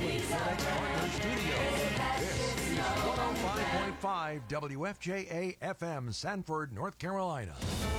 Partner Studios. This is 105.5 WFJA FM, Sanford, North Carolina.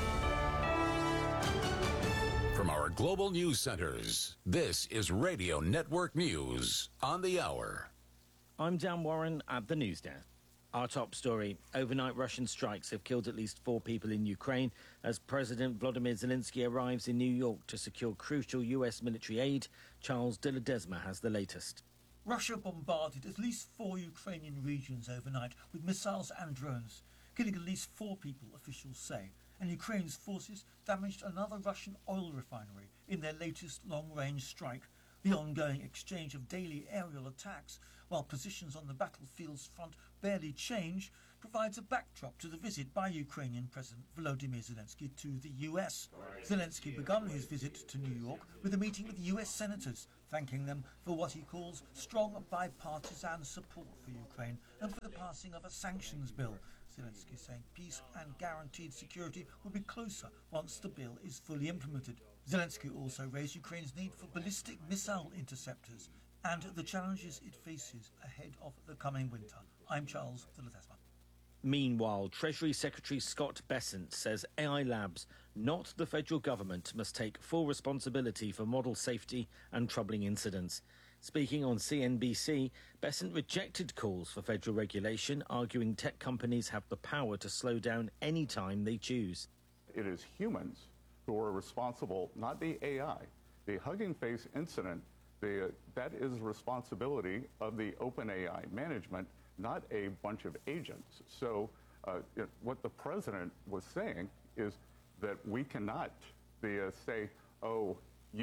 From our global news centers, this is Radio Network News on the hour. I'm Dan Warren at the news desk. Our top story: overnight Russian strikes have killed at least 4 people in Ukraine as President Volodymyr Zelensky arrives in New York to secure crucial US military aid. Charles de Ledesma has the latest. Russia bombarded at least 4 Ukrainian regions overnight with missiles and drones, killing at least 4 people, officials say. And Ukraine's forces damaged another Russian oil refinery in their latest long-range strike. The ongoing exchange of daily aerial attacks, while positions on the battlefield's front barely change, provides a backdrop to the visit by Ukrainian President Volodymyr Zelensky to the US. Zelensky began his visit to New York with a meeting with US senators, thanking them for what he calls strong bipartisan support for Ukraine and for the passing of a sanctions bill. Zelensky saying peace and guaranteed security will be closer once the bill is fully implemented. Zelensky also raised Ukraine's need for ballistic missile interceptors and the challenges it faces ahead of the coming winter. I'm Charles de Ledesma. Meanwhile, Treasury Secretary Scott Bessent says AI Labs, not the federal government, must take full responsibility for model safety and troubling incidents. Speaking on CNBC, Bessent rejected calls for federal regulation, arguing tech companies have the power to slow down any time they choose. It is humans who are responsible, not the AI. The Hugging Face incident, that is the responsibility of the OpenAI management, not a bunch of agents. So what the president was saying is that we cannot say, oh,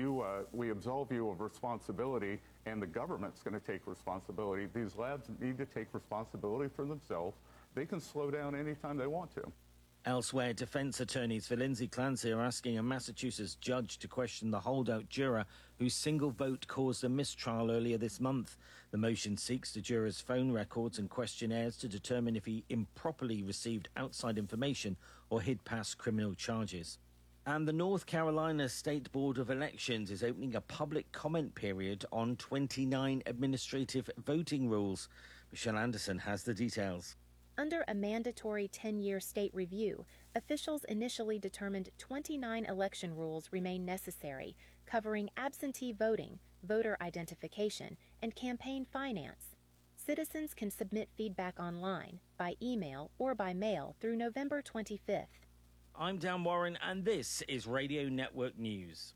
we absolve you of responsibility and the government's going to take responsibility. These labs need to take responsibility for themselves. They can slow down anytime they want to. Elsewhere, defence attorneys for Lindsay Clancy are asking a Massachusetts judge to question the holdout juror whose single vote caused a mistrial earlier this month. The motion seeks the juror's phone records and questionnaires to determine if he improperly received outside information or hid past criminal charges. And the North Carolina State Board of Elections is opening a public comment period on 29 administrative voting rules. Michelle Anderson has the details. Under a mandatory 10-year state review, officials initially determined 29 election rules remain necessary, covering absentee voting, voter identification, and campaign finance. Citizens can submit feedback online, by email, or by mail through November 25th. I'm Dan Warren, and this is Radio Network News.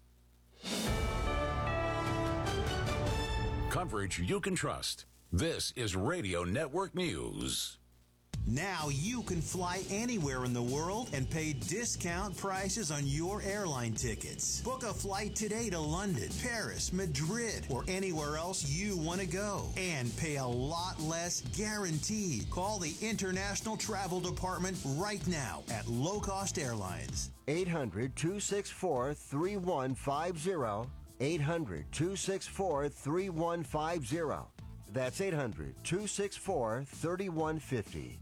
Coverage you can trust. This is Radio Network News. Now you can fly anywhere in the world and pay discount prices on your airline tickets. Book a flight today to London, Paris, Madrid, or anywhere else you want to go. And pay a lot less guaranteed. Call the International Travel Department right now at Low Cost Airlines. 800-264-3150. 800-264-3150. That's 800-264-3150.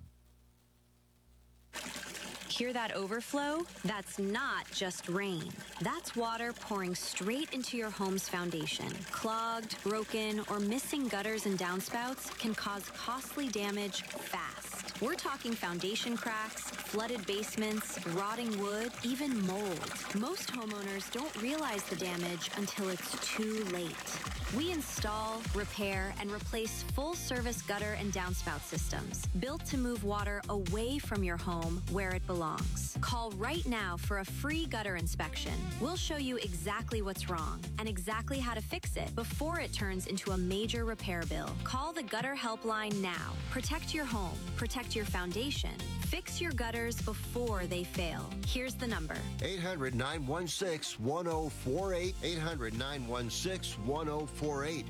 Hear that overflow? That's not just rain. That's water pouring straight into your home's foundation. Clogged, broken, or missing gutters and downspouts can cause costly damage fast. We're talking foundation cracks, flooded basements, rotting wood, even mold. Most homeowners don't realize the damage until it's too late. We install, repair, and replace full-service gutter and downspout systems built to move water away from your home where it belongs. Call right now for a free gutter inspection. We'll show you exactly what's wrong and exactly how to fix it before it turns into a major repair bill. Call the Gutter Helpline now. Protect your home. Protect your foundation. Fix your gutters before they fail. Here's the number. 800-916-1048. 800-916-1048.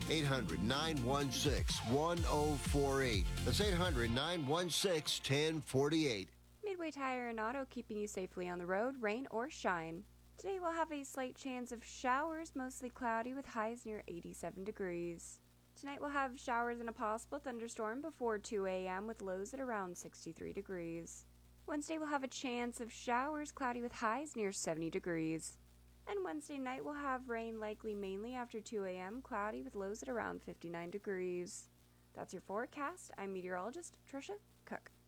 800-916-1048. That's 800-916-1048. Midway Tire and Auto, keeping you safely on the road, rain or shine. Today we'll have a slight chance of showers, mostly cloudy with highs near 87 degrees. Tonight we'll have showers and a possible thunderstorm before 2 a.m. with lows at around 63 degrees. Wednesday we'll have a chance of showers, cloudy with highs near 70 degrees. And Wednesday night we'll have rain likely mainly after 2 a.m., cloudy with lows at around 59 degrees. That's your forecast. I'm meteorologist Trisha Cook.